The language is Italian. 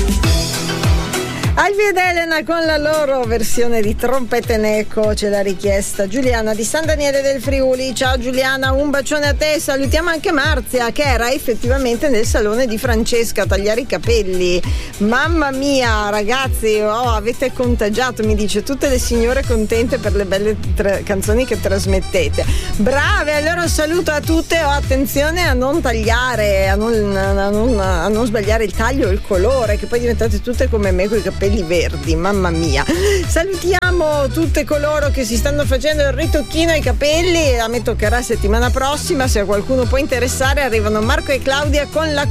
Albi ed Elena con la loro versione di Trompette in Eco, ce l'ha richiesta Giuliana di San Daniele del Friuli. Ciao Giuliana, un bacione a te. Salutiamo anche Marzia, che era effettivamente nel salone di Francesca a tagliare i capelli. Mamma mia ragazzi, avete contagiato, mi dice, tutte le signore contente per le belle canzoni che trasmettete. Brave, allora un saluto a tutte. Attenzione a non tagliare, a non sbagliare il taglio e il colore, che poi diventate tutte come me con i capelli verdi, mamma mia. Salutiamo tutte coloro che si stanno facendo il ritocchino ai capelli. A me toccherà settimana prossima, se a qualcuno può interessare. Arrivano Marco e Claudia con la